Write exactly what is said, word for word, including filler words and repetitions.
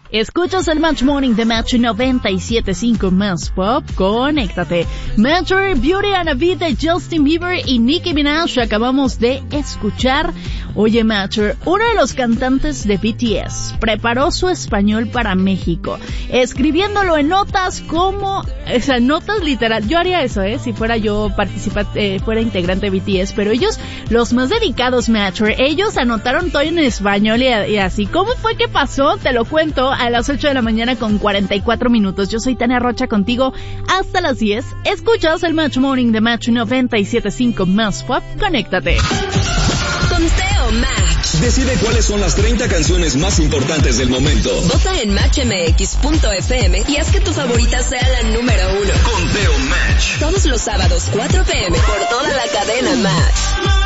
Escuchas el Match Morning de Match noventa y siete punto cinco más pop. Conéctate. Matter, Beauty and a Beat de Justin Bieber y Nicki Minaj acabamos de escuchar. Oye, Matter, uno de los cantantes de B T S preparó su español para México, escribiéndolo en notas como, o sea, notas literal. Yo haría eso, eh, si fuera yo participa, eh, fuera integrante de B T S, pero ellos, los más dedicados, Matter, ellos anotaron todo en español y, y así. ¿Cómo fue que pasó? Te lo cuento a las ocho de la mañana con cuarenta y cuatro minutos. Yo soy Tania Rocha contigo hasta las diez. Escuchas el Match Morning de Match noventa y siete punto cinco más pop. Conéctate. Conteo Match. Decide cuáles son las treinta canciones más importantes del momento. Vota en match m x punto f m y haz que tu favorita sea la número uno. Conteo Match. Todos los sábados, cuatro p m por toda la cadena Match.